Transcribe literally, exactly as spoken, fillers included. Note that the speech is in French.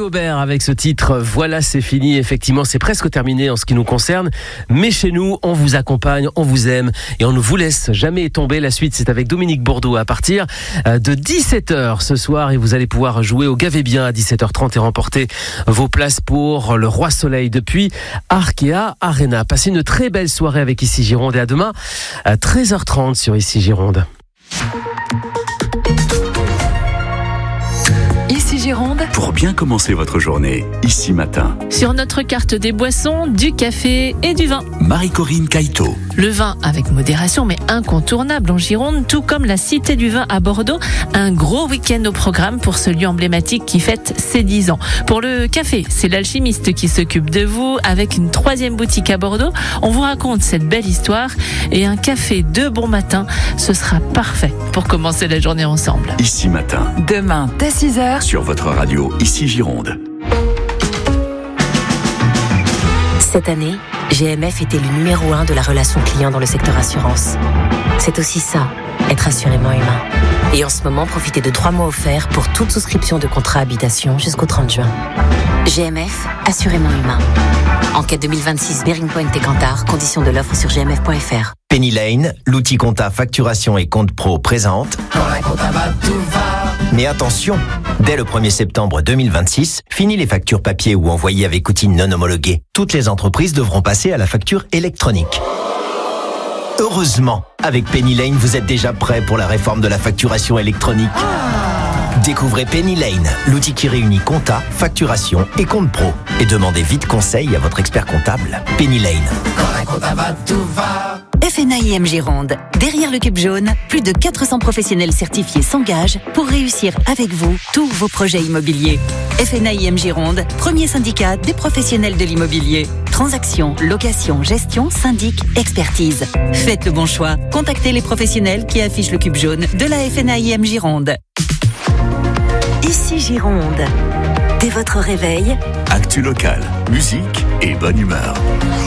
Aubert avec ce titre. Voilà, c'est fini. Effectivement, c'est presque terminé en ce qui nous concerne. Mais chez nous, on vous accompagne, on vous aime et on ne vous laisse jamais tomber. La suite, c'est avec Dominique Bordeaux à partir de dix-sept heures ce soir. Et vous allez pouvoir jouer au Gavé Bien à dix-sept heures trente et remporter vos places pour le Roi Soleil depuis Arkea Arena. Passez une très belle soirée avec Ici Gironde et à demain à treize heures trente sur Ici Gironde. Ici Gironde. Pour bien commencer votre journée, ici matin. Sur notre carte des boissons, du café et du vin. Marie-Corinne Caïto. Le vin avec modération mais incontournable en Gironde, tout comme la Cité du Vin à Bordeaux. Un gros week-end au programme pour ce lieu emblématique qui fête ses dix ans. Pour le café, c'est l'alchimiste qui s'occupe de vous avec une troisième boutique à Bordeaux. On vous raconte cette belle histoire et un café de bon matin, ce sera parfait pour commencer la journée ensemble. Ici matin. Demain, dès six heures. Sur votre radio, Ici Gironde. Cette année, G M F est élu numéro un de la relation client dans le secteur assurance. C'est aussi ça, être assurément humain. Et en ce moment, profitez de trois mois offerts pour toute souscription de contrat habitation jusqu'au trente juin. G M F, assurément humain. Enquête deux mille vingt-six, Bearing Point et Kantar, conditions de l'offre sur g m f point f r. Penny Lane, l'outil compta facturation et compte pro présente. Quand la compta va, tout va. Mais attention, dès le premier septembre deux mille vingt-six, fini les factures papier ou envoyées avec outils non homologués. Toutes les entreprises devront passer à la facture électronique. Heureusement, avec Penny Lane, vous êtes déjà prêt pour la réforme de la facturation électronique. Découvrez Penny Lane, l'outil qui réunit compta, facturation et compte pro. Et demandez vite conseil à votre expert comptable. Penny Lane. Quand la compta va, tout va. F N A I M Gironde. Derrière le cube jaune, plus de quatre cents professionnels certifiés s'engagent pour réussir avec vous tous vos projets immobiliers. F N A I M Gironde, premier syndicat des professionnels de l'immobilier. Transactions, location, gestion, syndic, expertise. Faites le bon choix. Contactez les professionnels qui affichent le cube jaune de la F N A I M Gironde. Ici Gironde. Dès votre réveil, Actu local, musique et bonne humeur.